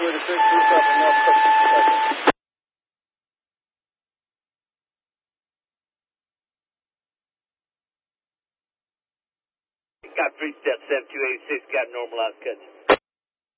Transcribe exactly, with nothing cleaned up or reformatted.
two eighty-six, who's up in North Texas? Got three steps, seven two eighty-six, got normalized cuts.